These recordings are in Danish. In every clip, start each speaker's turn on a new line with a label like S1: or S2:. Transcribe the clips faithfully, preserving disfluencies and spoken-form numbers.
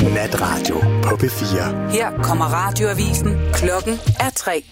S1: Natradio på P fire.
S2: Her kommer radioavisen. Klokken er tre.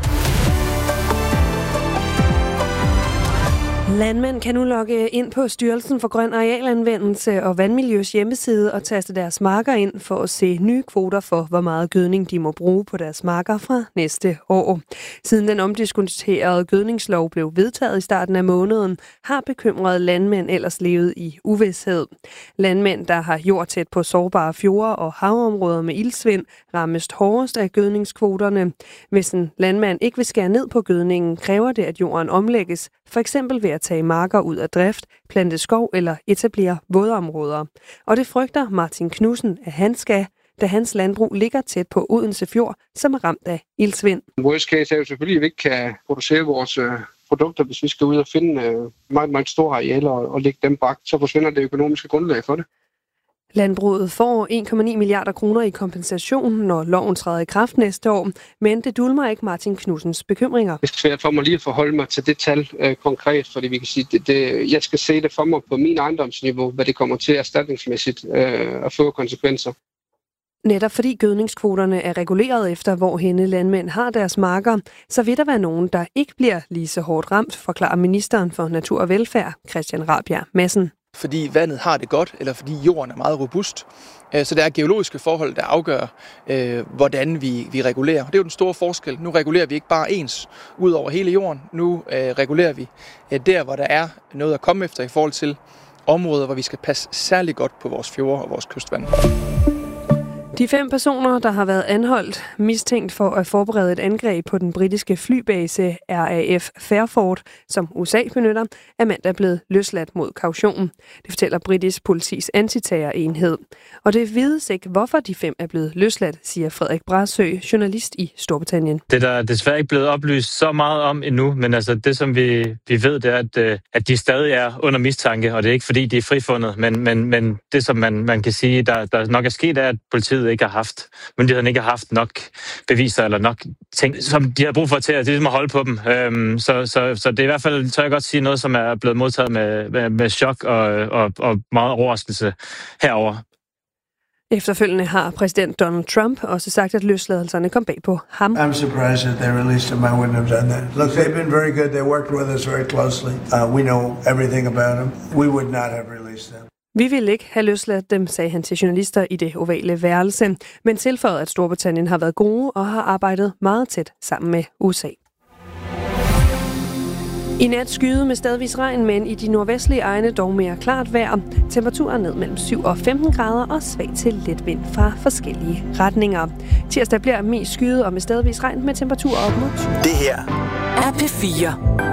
S3: Landmænd kan nu logge ind på Styrelsen for Grøn Arealanvendelse og Vandmiljøs hjemmeside og taste deres marker ind for at se nye kvoter for, hvor meget gødning de må bruge på deres marker fra næste år. Siden den omdiskuterede gødningslov blev vedtaget i starten af måneden, har bekymrede landmænd ellers levet i uvished. Landmænd, der har jord tæt på sårbare fjorde og havområder med iltsvind, rammes hårdest af gødningskvoterne. Hvis en landmand ikke vil skære ned på gødningen, kræver det, at jorden omlægges, for eksempel ved at tage marker ud af drift, plante skov eller etablere vådområder. Og det frygter Martin Knudsen, at han skal, da hans landbrug ligger tæt på Odense Fjord, som er ramt af iltsvind.
S4: Worst case er jo selvfølgelig, at vi ikke kan producere vores øh, produkter, hvis vi skal ud og finde øh, meget, meget store arealer og, og lægge dem bak. Så forsvinder det økonomiske grundlag for det.
S3: Landbruget får en komma ni milliarder kroner i kompensation, når loven træder i kraft næste år, men det dulmer ikke Martin Knudsens bekymringer.
S4: Det er svært for mig lige at forholde mig til det tal øh, konkret, fordi vi kan sige, det, det, jeg skal se det for mig på min ejendomsniveau, hvad det kommer til erstatningsmæssigt øh, at få konsekvenser.
S3: Netop fordi gødningskvoterne er reguleret efter, hvor henne landmænd har deres marker, så vil der være nogen, der ikke bliver lige så hårdt ramt, forklarer ministeren for Natur og Velfærd, Christian Rabjerg Madsen.
S5: Fordi vandet har det godt, eller fordi jorden er meget robust. Så der er geologiske forhold, der afgør, hvordan vi, vi regulerer. Det er jo den store forskel. Nu regulerer vi ikke bare ens ud over hele jorden. Nu regulerer vi der, hvor der er noget at komme efter i forhold til områder, hvor vi skal passe særlig godt på vores fjorde og vores kystvand.
S3: De fem personer, der har været anholdt, mistænkt for at forberede et angreb på den britiske flybase R A F Fairford, som U S A benytter, er mandag blevet løsladt mod kaution. Det fortæller britisk politis antiterrorenhed. Og det vides ikke, hvorfor de fem er blevet løsladt, siger Frederik Brasø, journalist i Storbritannien.
S6: Det er der desværre ikke blevet oplyst så meget om endnu, men altså det, som vi, vi ved, det er, at, at de stadig er under mistanke, og det er ikke fordi, de er frifundet, men, men, men det, som man, man kan sige, der, der nok er sket, er, at politiet ikke har haft, myndighederne ikke har haft nok beviser eller nok ting, som de har brug for til at, ligesom at holde på dem. Øhm, så, så, så det er i hvert fald, tør jeg godt sige, noget, som er blevet modtaget med, med, med chok og, og, og meget overraskelse herover.
S3: Efterfølgende har præsident Donald Trump også sagt, at løsladelserne kom bag på ham.
S7: I'm surprised that they released him. I wouldn't have done that. Look, they've been very good. They worked with us very closely. Uh, we know everything about them. We would not have released them.
S3: Vi vil ikke have løsladt dem, sagde han til journalister i det ovale værelse, men tilføjede, at Storbritannien har været gode og har arbejdet meget tæt sammen med U S A. I nat skyde med stedvis regn, men i de nordvestlige egne dog mere klart vejr. Temperaturen ned mellem syv og femten grader og svag til let vind fra forskellige retninger. Tirsdag bliver mest skyde og med stedvis regn med temperaturer op mod tyve.
S1: Det her
S2: er P fire.